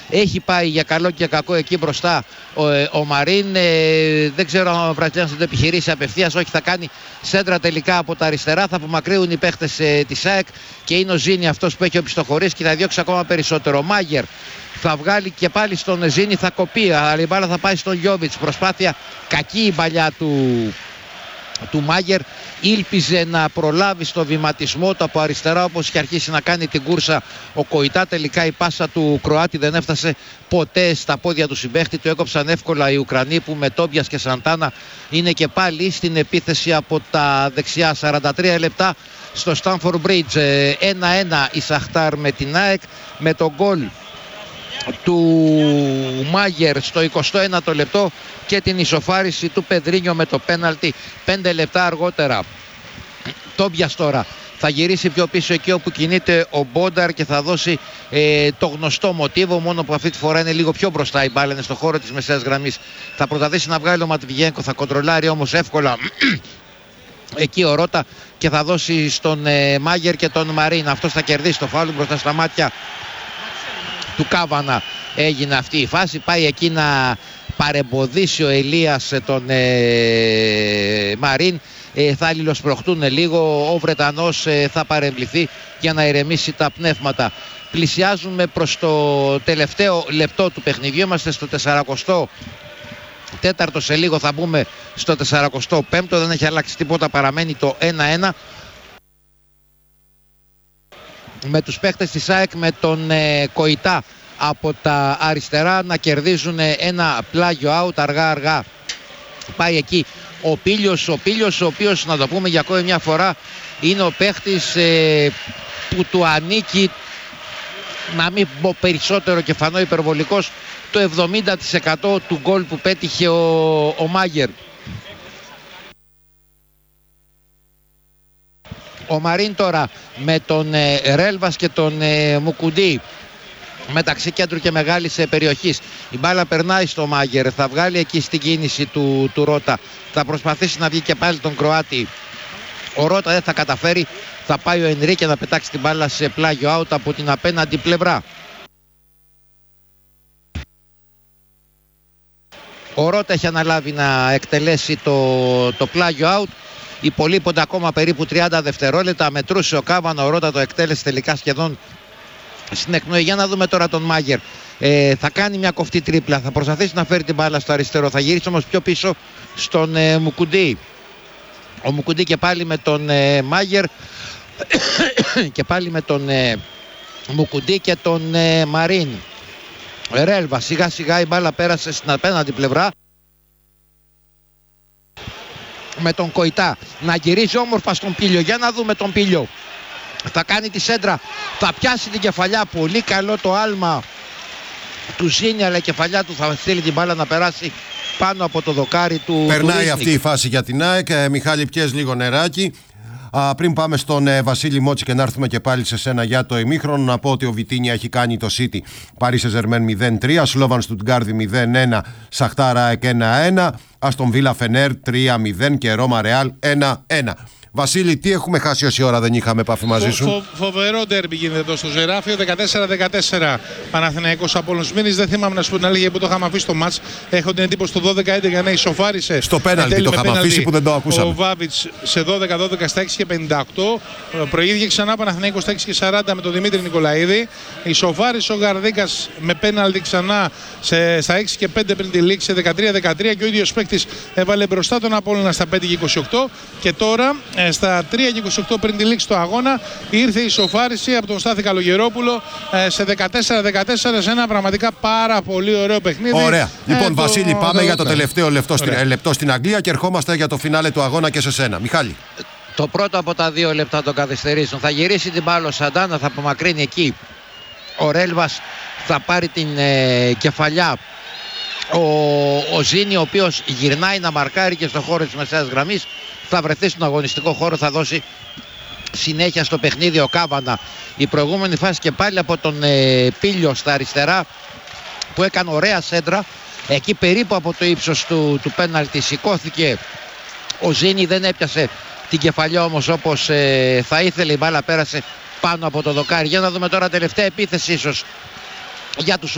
Έχει πάει για καλό και κακό εκεί μπροστά ο Μαρίν. Δεν ξέρω αν ο Βραζιλιάνος θα το επιχειρήσει απευθείας. Όχι, θα κάνει σέντρα τελικά από τα αριστερά. Θα απομακρύνουν οι παίχτες της ΑΕΚ και είναι ο Ζήνη αυτός που έχει οπισθοχωρήσει και θα διώξει ακόμα περισσότερο. Ο Μάγερ θα βγάλει και πάλι στον Ζήνη, θα κοπεί, αλλά η μπάλα θα πάει στον Γιόβιτς. Προσπάθεια κακή η παλιά του Μάγερ. Ήλπιζε να προλάβει στο βηματισμό του από αριστερά, όπως είχε αρχίσει να κάνει την κούρσα ο Κοϊτά. Τελικά η πάσα του Κροάτη δεν έφτασε ποτέ στα πόδια του συμπαίχτη. Το έκοψαν εύκολα οι Ουκρανοί που με Τόμπιας και Σαντάνα είναι και πάλι στην επίθεση από τα δεξιά. 43 λεπτά στο Στάνφορντ Μπριτζ. 1-1 η Σαχτάρ με την ΑΕΚ, με τον γκολ του Μάγερ στο 21ο λεπτό και την ισοφάριση του Πεδρίνιο με το πέναλτι 5 λεπτά αργότερα. Τόμπιας τώρα θα γυρίσει πιο πίσω εκεί όπου κινείται ο Μπόνταρ και θα δώσει το γνωστό μοτίβο, μόνο που αυτή τη φορά είναι λίγο πιο μπροστά η μπάλα, είναι στο χώρο της μεσαίας γραμμής. Θα προταθήσει να βγάλει ο Ματβιγένκο, θα κοντρολάρει όμως εύκολα εκεί ο Ρώτα και θα δώσει στον Μάγερ και τον Μαρίν. Αυτός θα κερδίσει το φάουλ μπροστά στα μάτια του Κάβανα. Έγινε αυτή η φάση, πάει εκεί να παρεμποδίσει ο Ελίας τον Μαρίν. Θα αλληλοσπροχτούν λίγο, ο Βρετανός θα παρεμβληθεί για να ηρεμήσει τα πνεύματα. Πλησιάζουμε προς το τελευταίο λεπτό του παιχνιδιού, είμαστε στο 44ο, σε λίγο θα μπούμε στο 45ο, δεν έχει αλλάξει τίποτα, παραμένει το 1-1 με τους παίκτες της ΑΕΚ, με τον Κοϊτά από τα αριστερά να κερδίζουν ένα πλάγιο out. Αργά πάει εκεί ο Πίλιος, ο οποίος, να το πούμε για ακόμη μια φορά, είναι ο παίχτης που του ανήκει, να μην πω περισσότερο και φανώ υπερβολικός, το 70% του γκολ που πέτυχε ο Μάγερ. Ο Μαρίν τώρα με τον Ρέλβας και τον Μουκουντή μεταξύ κέντρου και μεγάλης περιοχής. Η μπάλα περνάει στο Μάγερ, θα βγάλει εκεί στην κίνηση του Ρώτα, θα προσπαθήσει να βγει και πάλι τον Κροάτη. Ο Ρώτα δεν θα καταφέρει, θα πάει ο Ενρίκε να πετάξει την μπάλα σε πλάγιο out από την απέναντι πλευρά. Ο Ρώτα έχει αναλάβει να εκτελέσει το πλάγιο out. Υπολείπονται ακόμα περίπου 30 δευτερόλεπτα. Μετρούσε ο Κάβανα, ο Ρώτα το εκτέλεσε τελικά σχεδόν στην εκπνοή. Για να δούμε τώρα τον Μάγερ. Θα κάνει μια κοφτή τρίπλα, θα προσπαθήσει να φέρει την μπάλα στο αριστερό, θα γυρίσει όμως πιο πίσω στον Μουκουντή. Ο Μουκουντή και πάλι με τον Μάγερ και πάλι με τον Μουκουντή και τον Μαρίν. Ρέλβα, σιγά σιγά η μπάλα πέρασε στην απέναντι πλευρά με τον Κοϊτά να γυρίζει όμορφα στον Πίλιο. Για να δούμε τον Πίλιο, θα κάνει τη σέντρα, θα πιάσει την κεφαλιά, πολύ καλό το άλμα του Ζήνη, αλλά η κεφαλιά του θα στείλει την μπάλα να περάσει πάνω από το δοκάρι του. Περνάει αυτή η φάση για την ΑΕΚ. Μιχάλη, πιες λίγο νεράκι. Πριν πάμε στον Βασίλη Μότση και να έρθουμε και πάλι σε σένα για το ημίχρονο, να πω ότι ο Βιτίνια έχει κάνει το City Paris Saint-Germain 0-3, Σλόβαν Στουτγκάρδη 0-1, Σαχτάρα ΑΕΚ 1-1, Αστον Βίλα Φενέρ 3-0 και Ρώμα Ρεάλ 1-1. Βασίλη, τι έχουμε χάσει όση ώρα δεν είχαμε επαφή μαζί σου? Φοβερό ντέρμπι γίνεται εδώ στο Ζεράφιο. 14-14 Παναθηναϊκός Απόλλων Σμύρνης. Δεν θυμάμαι να σου πω την αλήθεια που το είχαμε αφήσει το μάτς. Έχω την εντύπωση το 12-11 να ισοφάρισε. Στο πέναλτι το είχαμε αφήσει που δεν το ακούσαμε. Ο Βάβιτς σε 12-12 στα 6-58. Προήγηκε ξανά Παναθηναϊκός στα 6-40 με τον Δημήτρη Νικολαίδη. Ισοφάρισε ο Γαρδίκας με πέναλτι ξανά στα 6-5 πριν τη λήξη, 13-13. Και ο ίδιος παίκτης έβαλε μπροστά τον Απόλλωνα στα 5-28. Και τώρα στα 3-28 πριν τη λήξη του αγώνα ήρθε η ισοφάριση από τον Στάθη Καλογερόπουλο σε 14-14 σε ένα πραγματικά πάρα πολύ ωραίο παιχνίδι. Ωραία. Λοιπόν, Βασίλη, πάμε για το τελευταίο λεπτό στην Αγγλία και ερχόμαστε για το φινάλε του αγώνα και σε σένα. Μιχάλη. Το πρώτο από τα 2 λεπτά των καθυστερήσεων. Θα γυρίσει την μπάλα ο Σαντάνα, θα απομακρύνει εκεί ο Ρέλβας, θα πάρει την κεφαλιά ο Ζήνη, ο οποίος γυρνάει να μαρκάρει και στο χώρο της μεσαίας γραμμής. Θα βρεθεί στον αγωνιστικό χώρο, θα δώσει συνέχεια στο παιχνίδι ο Κάβανα. Η προηγούμενη φάση και πάλι από τον Πίλιο στα αριστερά που έκανε ωραία σέντρα εκεί περίπου από το ύψος του πέναλτι. Σηκώθηκε ο Ζήνη, δεν έπιασε την κεφαλιά όμως όπως θα ήθελε. Η μπάλα πέρασε πάνω από το δοκάρι. Για να δούμε τώρα τελευταία επίθεση ίσως για τους